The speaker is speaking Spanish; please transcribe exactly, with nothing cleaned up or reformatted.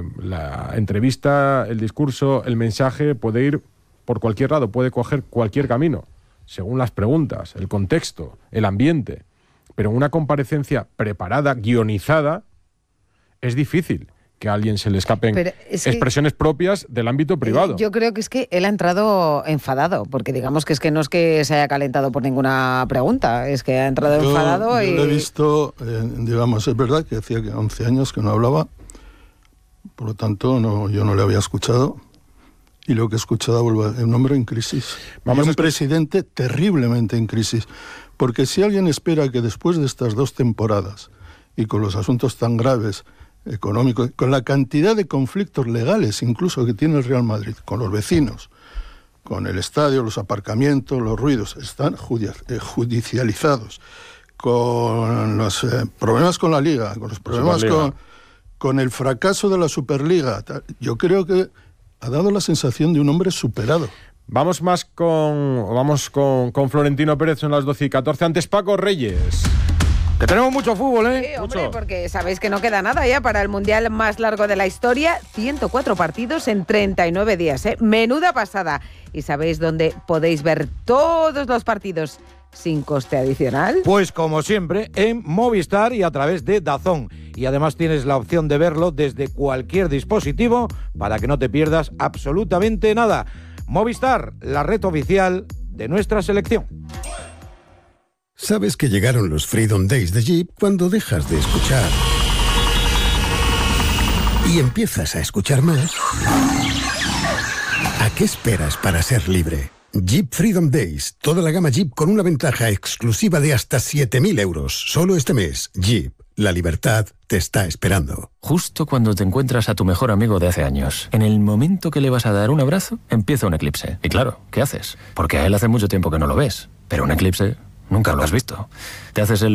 la entrevista, el discurso, el mensaje puede ir por cualquier lado, puede coger cualquier camino, según las preguntas, el contexto, el ambiente. Pero en una comparecencia preparada, guionizada, es difícil que a alguien se le escapen es expresiones que, propias del ámbito privado. Yo creo que es que él ha entrado enfadado, porque digamos que es que no es que se haya calentado por ninguna pregunta, es que ha entrado yo, enfadado yo y... lo he visto, eh, digamos, es verdad que hacía once años que no hablaba, por lo tanto no, yo no le había escuchado, y lo que he escuchado vuelve un hombre en crisis. Vamos, y un presidente terriblemente en crisis, porque si alguien espera que después de estas dos temporadas, y con los asuntos tan graves, económico, con la cantidad de conflictos legales incluso que tiene el Real Madrid, con los vecinos, con el estadio, los aparcamientos, los ruidos, están judicializados, con los eh, problemas con la Liga, con los problemas con, con el fracaso de la Superliga. Yo creo que ha dado la sensación de un hombre superado. Vamos más con, vamos con, con Florentino Pérez, son las doce y catorce, antes Paco Reyes. Que tenemos mucho fútbol, ¿eh? Sí, hombre, mucho. Porque sabéis que no queda nada ya para el Mundial más largo de la historia. ciento cuatro partidos en treinta y nueve días, ¿eh? Menuda pasada. ¿Y sabéis dónde podéis ver todos los partidos sin coste adicional? Pues como siempre, en Movistar y a través de DAZN. Y además tienes la opción de verlo desde cualquier dispositivo para que no te pierdas absolutamente nada. Movistar, la red oficial de nuestra selección. Sabes que llegaron los Freedom Days de Jeep cuando dejas de escuchar y empiezas a escuchar más. ¿A qué esperas para ser libre? Jeep Freedom Days, toda la gama Jeep con una ventaja exclusiva de hasta siete mil euros. Solo este mes, Jeep, la libertad te está esperando. Justo cuando te encuentras a tu mejor amigo de hace años, en el momento que le vas a dar un abrazo, empieza un eclipse. Y claro, ¿qué haces? Porque a él hace mucho tiempo que no lo ves, pero un eclipse... nunca lo has visto. Te haces el